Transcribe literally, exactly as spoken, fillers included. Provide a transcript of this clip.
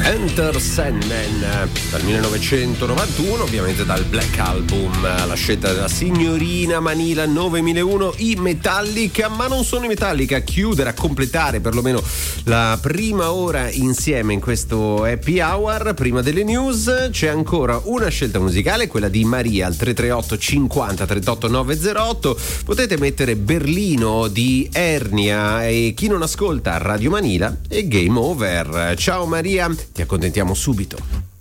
Enter Sandman dal millenovecentonovantuno, ovviamente dal Black Album, la scelta della signorina Manila novemilauno, i Metallica, ma non sono i Metallica a chiudere, a completare perlomeno la prima ora insieme in questo happy hour. Prima delle news c'è ancora una scelta musicale, quella di Maria al tre tre otto cinquanta trentotto novecentotto. Potete mettere Berlino di Ernia e chi non ascolta Radio Manila è game over. Ciao Maria, ti accontentiamo subito.